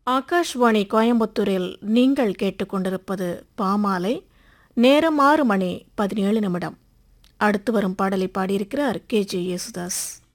ஆகாஷ்வாணி கோயம்புத்தூரில் நீங்கள் கேட்டுக்கொண்டிருப்பது பாமாலை. நேரம் 6 மணி 17 நிமிடம். அடுத்து வரும் பாடலை பாடியிருக்கிறார் கே.ஜே. யேசுதாஸ்.